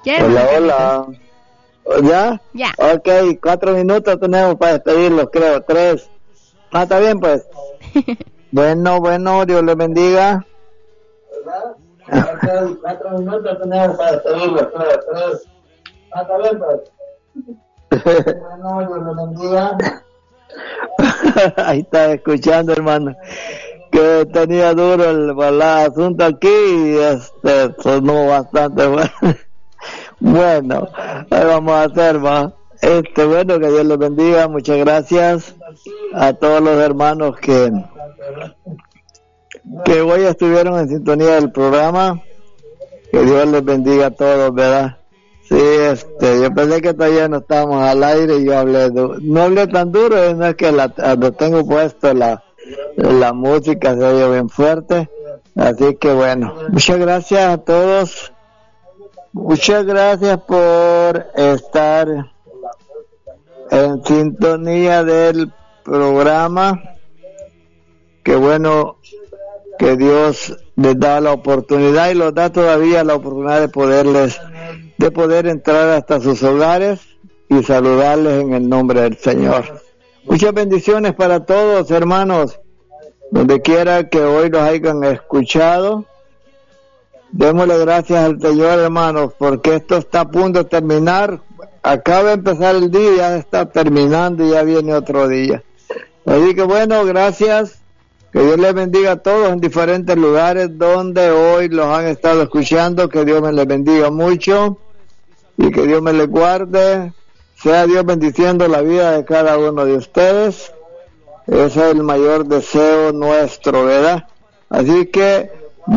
Ya, hola, hola. ¿Ya? Ya. Ok, 4 minutos tenemos para despedirlos, creo. 3. Ah, está bien, pues. Bueno, Dios les bendiga. Ok, 4 minutos tenemos para despedirlos, creo. 3. Ah, está bien, pues. Bueno, Dios les bendiga. Ahí está escuchando, hermano, que tenía duro el asunto aquí y sonó bastante bueno. Bueno, ahí vamos a hacer, va. Bueno, que Dios les bendiga, muchas gracias a todos los hermanos que hoy estuvieron en sintonía del programa. Que Dios les bendiga a todos, ¿verdad? Sí, yo pensé que todavía no estábamos al aire y yo no hablé tan duro, no es que lo tengo puesto la música se oye bien fuerte, así que bueno, muchas gracias a todos, muchas gracias por estar en sintonía del programa. Qué bueno que Dios les da la oportunidad y los da todavía la oportunidad de poder entrar hasta sus hogares y saludarles en el nombre del Señor. Muchas bendiciones para todos, hermanos, donde quiera que hoy los hayan escuchado. Démosle gracias al Señor, hermanos, porque esto está a punto de terminar. Acaba de empezar el día, ya está terminando y ya viene otro día. Así que bueno, gracias. Que Dios les bendiga a todos en diferentes lugares donde hoy los han estado escuchando. Que Dios me les bendiga mucho y que Dios me les guarde. Sea Dios bendiciendo la vida de cada uno de ustedes. Ese es el mayor deseo nuestro, ¿verdad? Así que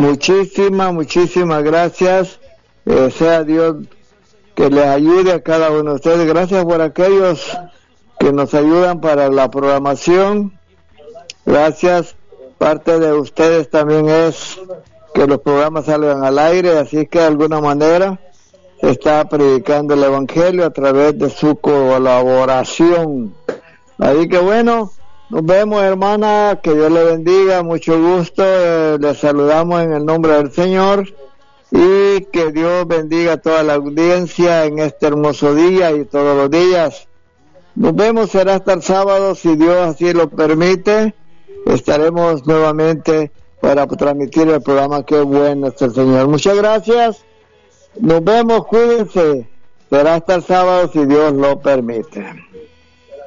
muchísimas gracias. Sea Dios que les ayude a cada uno de ustedes. Gracias por aquellos que nos ayudan para la programación. Gracias. Parte de ustedes también es que los programas salgan al aire, así que de alguna manera se está predicando el Evangelio a través de su colaboración. Así que bueno, nos vemos, hermana, que Dios le bendiga, mucho gusto, les saludamos en el nombre del Señor y que Dios bendiga a toda la audiencia en este hermoso día y todos los días. Nos vemos, será hasta el sábado, si Dios así lo permite. Estaremos nuevamente para transmitir el programa. Qué bueno es el Señor. Muchas gracias. Nos vemos, cuídense. Será hasta el sábado si Dios lo permite.